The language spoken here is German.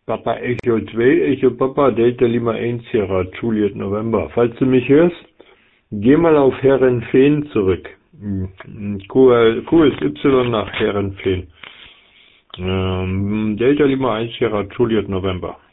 Papa Echo 2, Echo Papa, Delta Lima 1, Sierra Juliet November. Falls du mich hörst, geh mal auf Herrenfehn zurück. QSY nach Herrenfehn. Delta Lima 1, Sierra Juliet November.